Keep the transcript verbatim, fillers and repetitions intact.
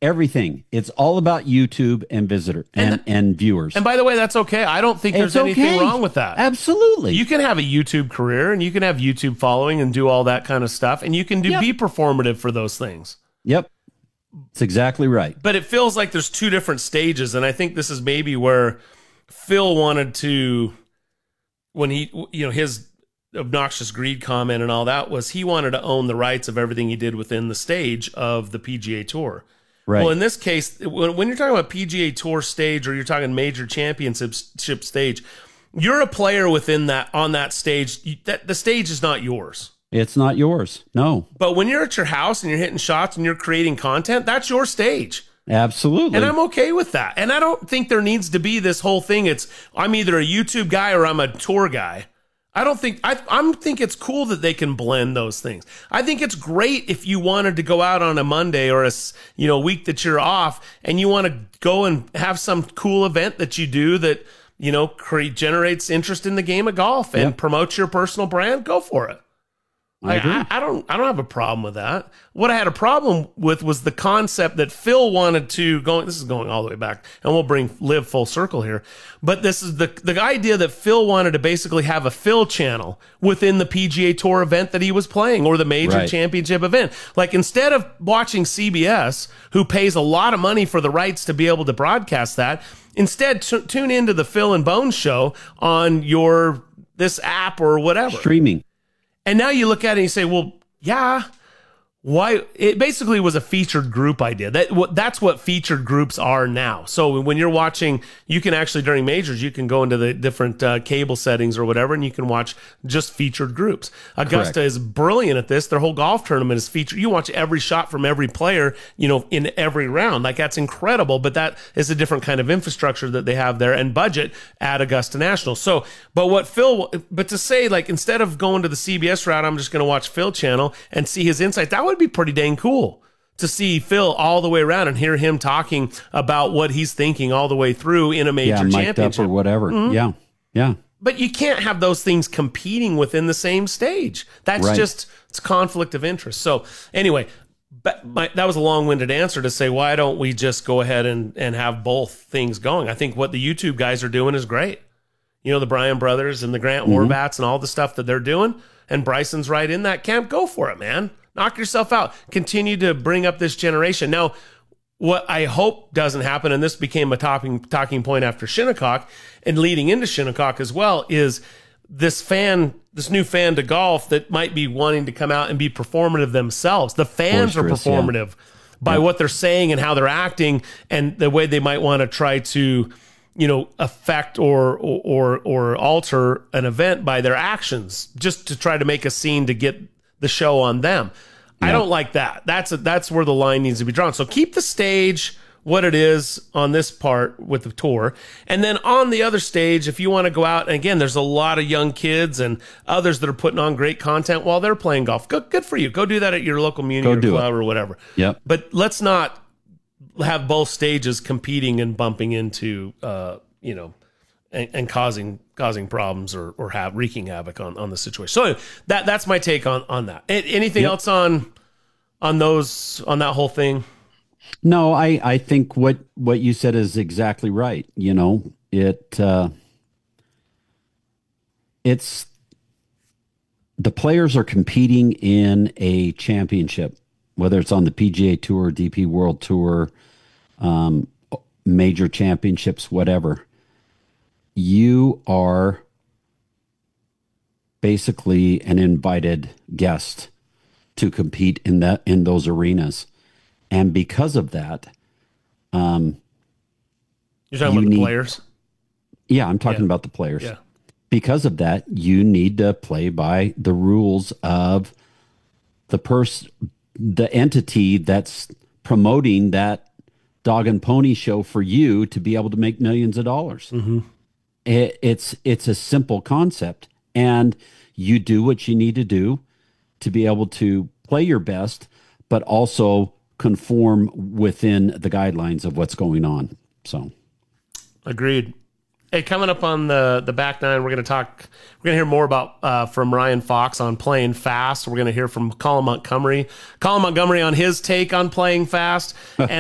everything. It's all about YouTube and visitor and, and, and viewers. And by the way, that's okay. I don't think there's it's anything okay. wrong with that. Absolutely. You can have a YouTube career and you can have YouTube following and do all that kind of stuff. And you can do yep. be performative for those things. Yep. That's exactly right. But it feels like there's two different stages. And I think this is maybe where Phil wanted to, when he, you know, his obnoxious greed comment and all that was he wanted to own the rights of everything he did within the stage of the P G A Tour. Right. Well, in this case, when, when you're talking about P G A Tour stage or you're talking major championship stage, you're a player within that, on that stage. You, that the stage is not yours. It's not yours. No. But when you're at your house and you're hitting shots and you're creating content, that's your stage. Absolutely. And I'm okay with that. And I don't think there needs to be this whole thing. It's I'm either a YouTube guy or I'm a tour guy. I don't think I I'm think it's cool that they can blend those things. I think it's great if you wanted to go out on a Monday or a you know week that you're off and you want to go and have some cool event that you do that you know create generates interest in the game of golf and yep. promotes your personal brand. Go for it. I, like, I, I don't I don't have a problem with that. What I had a problem with was the concept that Phil wanted to go. This is going all the way back, and we'll bring Liv full circle here. But this is the the idea that Phil wanted to basically have a Phil channel within the P G A Tour event that he was playing or the major right. championship event. Like instead of watching C B S, who pays a lot of money for the rights to be able to broadcast that, instead t- tune into the Phil and Bones show on your this app or whatever streaming. And now you look at it and you say, well, yeah, why? It basically was a featured group idea. That what that's what featured groups are now. So when you're watching, you can actually during majors, you can go into the different uh, cable settings or whatever, and you can watch just featured groups. Augusta Correct. Is brilliant at this. Their whole golf tournament is featured. You watch every shot from every player, you know, in every round. Like that's incredible. But that is a different kind of infrastructure that they have there and budget at Augusta National. So, but what Phil, but to say like instead of going to the C B S route, I'm just going to watch Phil channel and see his insight. That would be pretty dang cool to see Phil all the way around and hear him talking about what he's thinking all the way through in a major yeah, mic'd championship up or whatever. Mm-hmm. Yeah, yeah. But you can't have those things competing within the same stage. That's right. just it's conflict of interest. So anyway, but my, that was a long-winded answer to say why don't we just go ahead and and have both things going? I think what the YouTube guys are doing is great. You know, the Bryan brothers and the Grant mm-hmm. Horbats and all the stuff that they're doing, and Bryson's right in that camp. Go for it, man. Knock yourself out. Continue to bring up this generation. Now, what I hope doesn't happen, and this became a talking, talking point after Shinnecock and leading into Shinnecock as well, is this fan, this new fan to golf that might be wanting to come out and be performative themselves. The fans are performative yeah. by yep. what they're saying and how they're acting and the way they might want to try to, you know, affect or, or, or alter an event by their actions just to try to make a scene to get the show on them. Yeah. I don't like that. That's a, that's where the line needs to be drawn. So keep the stage what it is on this part with the tour. And then on the other stage, if you want to go out, and again, there's a lot of young kids and others that are putting on great content while they're playing golf. Good, good for you. Go do that at your local community or club or whatever. Yep. But let's not have both stages competing and bumping into, uh, you know, and, and causing causing problems or or have wreaking havoc on, on the situation. So that that's my take on on that. Anything yep. else on on those on that whole thing? No, I I think what what you said is exactly right. You know, it uh, it's the players are competing in a championship, whether it's on the P G A Tour, D P World Tour, um, major championships, whatever. You are basically an invited guest to compete in that in those arenas, and because of that, um, you're talking you about need, the players. Yeah, I'm talking yeah. about the players. Yeah. Because of that, you need to play by the rules of the person, the entity that's promoting that dog and pony show for you to be able to make millions of dollars. Mm-hmm. It, it's it's a simple concept, and you do what you need to do to be able to play your best, but also conform within the guidelines of what's going on. So, agreed. Hey, coming up on the the back nine, we're going to talk. We're going to hear more about uh, from Ryan Fox on playing fast. We're going to hear from Colin Montgomery, Colin Montgomery on his take on playing fast, and